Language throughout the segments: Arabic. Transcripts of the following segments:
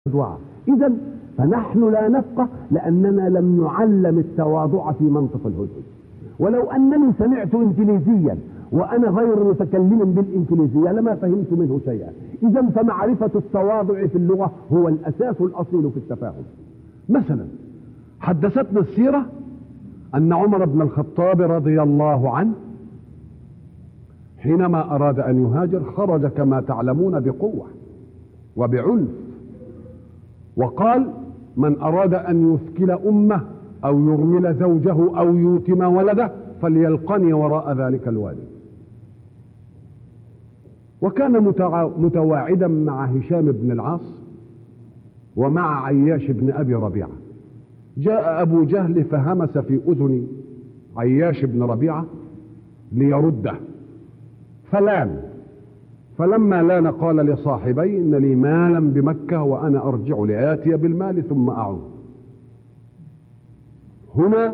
دعاء. إذن فنحن لا نفقه لأننا لم نعلم التواضع في منطق الهدهد. ولو أنني سمعت إنجليزيا وأنا غير متكلم بالإنجليزية لما فهمت منه شيئا. إذن فمعرفة التواضع في اللغة هو الأساس الأصيل في التفاهم. مثلا حدثتنا السيرة أن عمر بن الخطاب رضي الله عنه حينما أراد أن يهاجر خرج كما تعلمون بقوة وبعنف، وقال: من أراد أن يثكل أمه أو يرمل زوجه أو يوتم ولده فليلقني وراء ذلك الوادي. وكان متواعدا مع هشام بن العاص ومع عياش بن أبي ربيعة. جاء أبو جهل فهمس في أذن عياش بن ربيعة ليرده فلان، فلما لان قال لصاحبي: إن لي مالا بمكة وأنا أرجع لآتي بالمال ثم أعود. هنا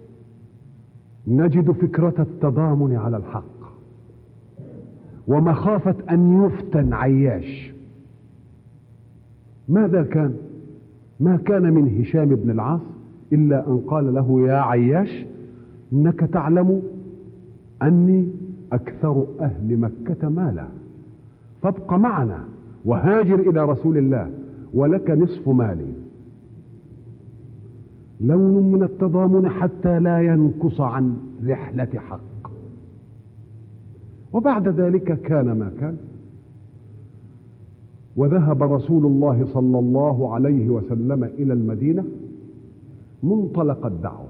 نجد فكرة التضامن على الحق ومخافة أن يفتن عياش. ماذا كان؟ ما كان من هشام بن العاص إلا أن قال له: يا عياش، إنك تعلم أني أكثر أهل مكة مالا، فابق معنا وهاجر إلى رسول الله ولك نصف مالي. لون من التضامن حتى لا ينقص عن رحلة حق. وبعد ذلك كان ما كان، وذهب رسول الله صلى الله عليه وسلم إلى المدينة منطلق الدعوة.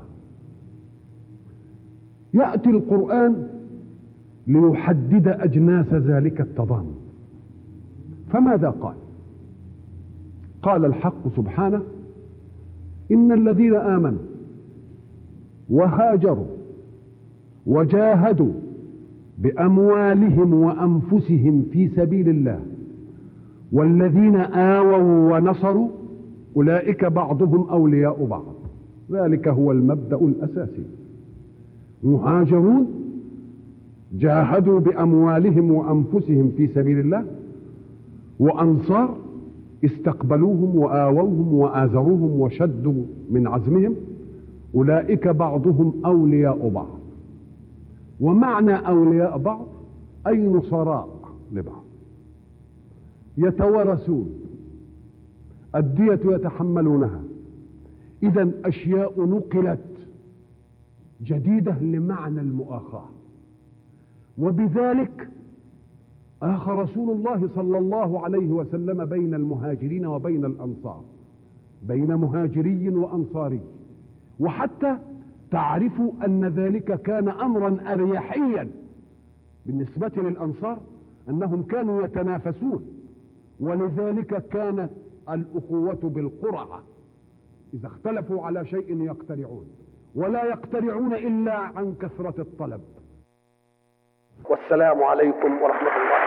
يأتي القرآن ليحدد أجناس ذلك التضامن. فماذا قال؟ قال الحق سبحانه: إن الذين آمنوا وهاجروا وجاهدوا بأموالهم وأنفسهم في سبيل الله والذين آووا ونصروا أولئك بعضهم أولياء بعض. ذلك هو المبدأ الأساسي. مهاجرون جاهدوا بأموالهم وأنفسهم في سبيل الله، وأنصار استقبلوهم وآووهم وآزروهم وشدوا من عزمهم، أولئك بعضهم أولياء بعض. ومعنى أولياء بعض أي نصراء لبعض، يتوارثون، الدية يتحملونها. إذن أشياء نقلت جديدة لمعنى المؤاخاة. وبذلك آخى رسول الله صلى الله عليه وسلم بين المهاجرين وبين الأنصار، بين مهاجري وأنصاري. وحتى تعرفوا أن ذلك كان أمرا أريحيا بالنسبة للأنصار، أنهم كانوا يتنافسون، ولذلك كانت الأخوة بالقرعة. إذا اختلفوا على شيء يقترعون، ولا يقترعون إلا عن كثرة الطلب. والسلام عليكم ورحمة الله.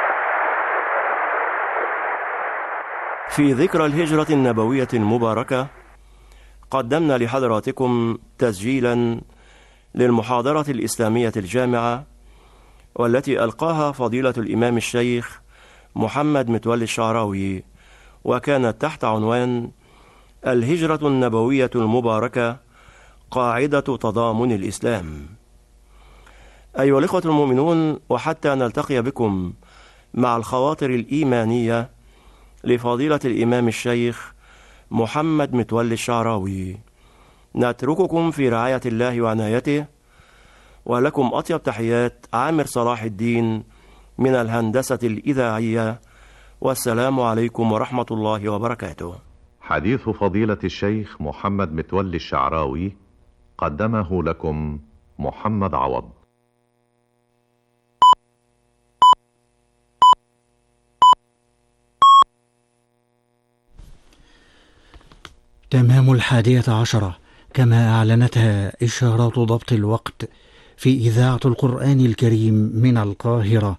في ذكرى الهجرة النبوية المباركة قدمنا لحضراتكم تسجيلا للمحاضرة الإسلامية الجامعة، والتي ألقاها فضيلة الإمام الشيخ محمد متولي الشعراوي، وكانت تحت عنوان الهجرة النبوية المباركة قاعدة تضامن الإسلام. أيها الإخوة المؤمنون، وحتى نلتقي بكم مع الخواطر الإيمانية لفضيلة الإمام الشيخ محمد متولي الشعراوي، نترككم في رعاية الله وعنايته، ولكم أطيب تحيات عامر صلاح الدين من الهندسة الإذاعية، والسلام عليكم ورحمة الله وبركاته. حديث فضيلة الشيخ محمد متولي الشعراوي قدمه لكم محمد عوض. تمام 11 كما أعلنتها إشارات ضبط الوقت في إذاعة القرآن الكريم من القاهرة.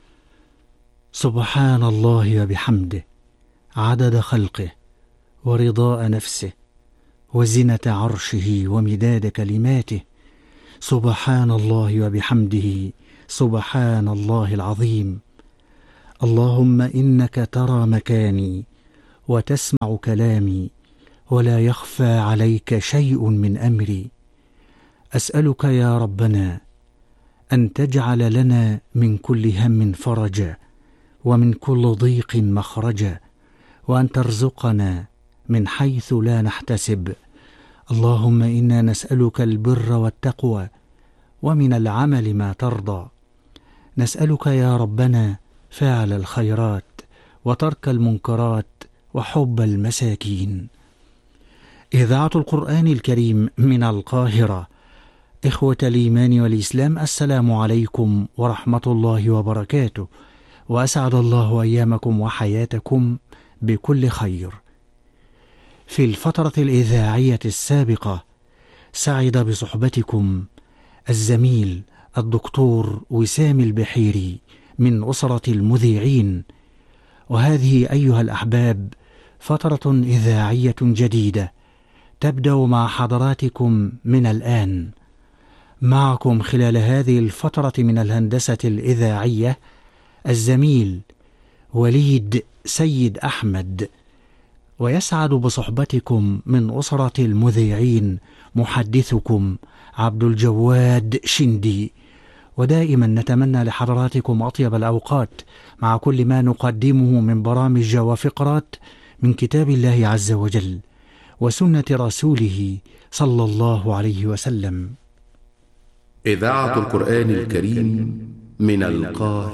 سبحان الله وبحمده عدد خلقه ورضاء نفسه وزنة عرشه ومداد كلماته. سبحان الله وبحمده سبحان الله العظيم. اللهم إنك ترى مكاني وتسمع كلامي ولا يخفى عليك شيء من أمري. أسألك يا ربنا أن تجعل لنا من كل هم فرجا ومن كل ضيق مخرجا، وأن ترزقنا من حيث لا نحتسب. اللهم إنا نسألك البر والتقوى ومن العمل ما ترضى. نسألك يا ربنا فعل الخيرات وترك المنكرات وحب المساكين. إذاعة القرآن الكريم من القاهرة. إخوة الإيمان والإسلام، السلام عليكم ورحمة الله وبركاته، وأسعد الله أيامكم وحياتكم بكل خير. في الفترة الإذاعية السابقة سعد بصحبتكم الزميل الدكتور وسام البحيري من أسرة المذيعين، وهذه أيها الأحباب فترة إذاعية جديدة تبدأ مع حضراتكم من الآن. معكم خلال هذه الفترة من الهندسة الإذاعية الزميل وليد سيد أحمد، ويسعد بصحبتكم من أسرة المذيعين محدثكم عبد الجواد شندي. ودائما نتمنى لحضراتكم أطيب الأوقات مع كل ما نقدمه من برامج وفقرات من كتاب الله عز وجل وسنة رسوله صلى الله عليه وسلم. إذاعة القرآن الكريم من القاهرة.